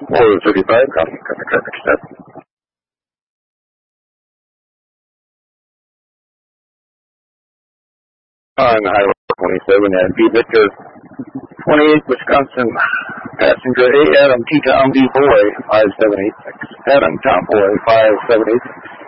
435, crossing cover traffic stop. On Highway 27 at B. Victor 28, Wisconsin, passenger A. Adam T. Tom D. Boy 5786. Adam Tom Boy 5786.